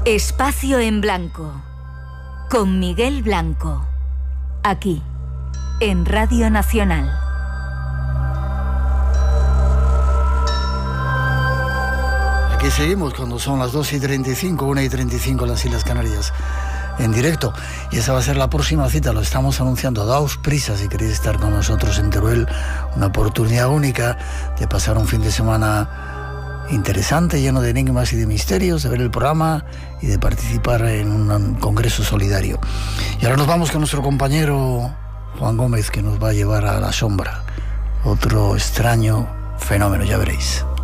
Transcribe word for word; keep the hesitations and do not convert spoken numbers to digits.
Espacio en Blanco, con Miguel Blanco, aquí, en Radio Nacional. Aquí seguimos cuando son las dos y treinta y cinco, una y treinta y cinco en las Islas Canarias, en directo. Y esa va a ser la próxima cita, lo estamos anunciando. Daos prisa si queréis estar con nosotros en Teruel, una oportunidad única de pasar un fin de semana interesante, lleno de enigmas y de misterios, de ver el programa y de participar en un congreso solidario. Y ahora nos vamos con nuestro compañero Juan Gómez, que nos va a llevar a la sombra, otro extraño fenómeno, ya veréis.